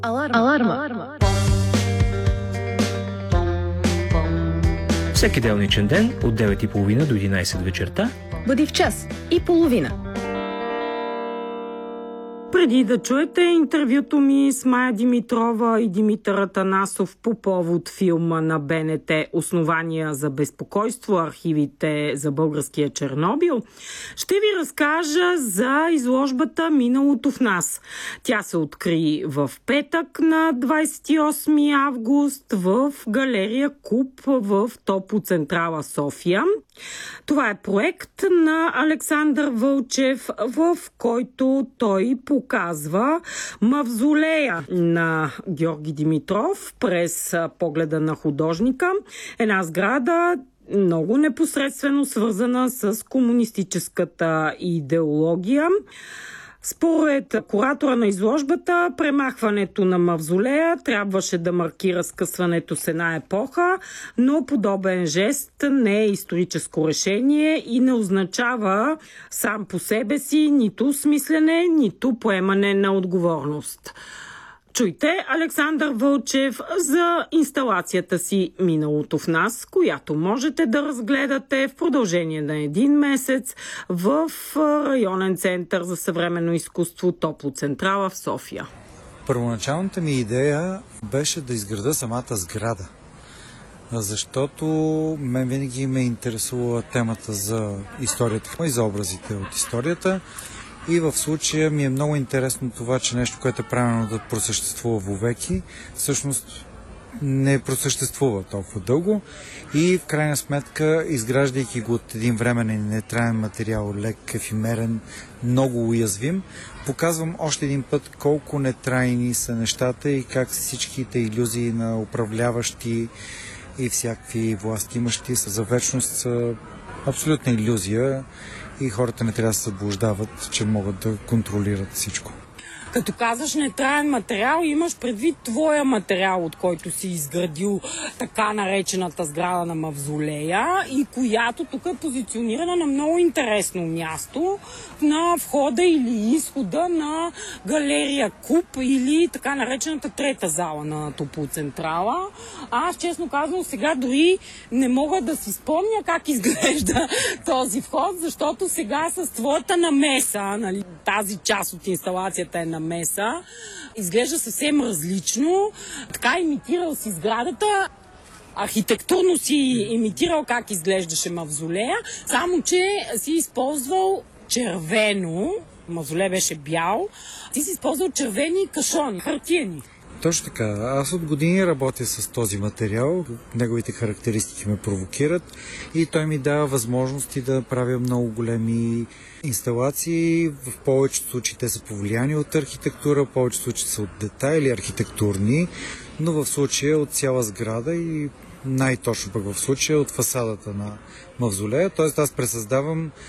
Аларма. Всеки делничен ден от 9:30 до 11 вечерта бъди в час и половина. Преди да чуете интервюто ми с Мая Димитрова и Димитър Атанасов по повод филма на БНТ "Основания за безпокойство. Архивите за българския Чернобил", ще ви разкажа за изложбата "Миналото в нас". Тя се откри в петък на 28 август в галерия Куб в Топлоцентрала София. Това е проект на Александър Вълчев, в който той показва мавзолея на Георги Димитров през погледа на художника. Една сграда, много непосредствено свързана с комунистическата идеология. Според куратора на изложбата, премахването на мавзолея трябваше да маркира скъсването с една епоха, но подобен жест не е историческо решение и не означава сам по себе си нито смислене, нито поемане на отговорност. Чуйте Александър Вълчев за инсталацията си "Миналото в нас", която можете да разгледате в продължение на един месец в районен център за съвременно изкуство Топлоцентрала в София. Първоначалната ми идея беше да изграда самата сграда, защото мен винаги ме интересува темата за историята и за образите от историята. И в случая ми е много интересно това, че нещо, което е правилно да просъществува вовеки, всъщност не просъществува толкова дълго и в крайна сметка, изграждайки го от един временен нетраен материал, лек, ефимерен, много уязвим, показвам още един път колко нетрайни са нещата и как всичките илюзии на управляващи и всякакви власти имащи са за вечност са абсолютна илюзия. И хората не трябва да се заблуждават, че могат да контролират всичко. Като казваш нетраен материал, имаш предвид твоя материал, от който си изградил така наречената сграда на мавзолея и която тук е позиционирана на много интересно място на входа или изхода на галерия Куб или така наречената трета зала на Топлоцентрала. Аз честно казвам сега дори не мога да си спомня как изглежда този вход, защото сега с твоята намеса, нали, тази част от инсталацията е намеса, изглежда съвсем различно. Така имитирал си сградата, архитектурно си имитирал как изглеждаше мавзолея, само че си използвал червено, мавзолея беше бял, ти си използвал червени кашони, хартиени. Точно така. Аз от години работя с този материал, неговите характеристики ме провокират и той ми дава възможности да правя много големи инсталации. В повечето случаи те са повлияни от архитектура, в повечето случаи са от детайли архитектурни, но в случая от цяла сграда и най-точно пък в случая от фасадата на мавзолея. Т.е. аз пресъздавам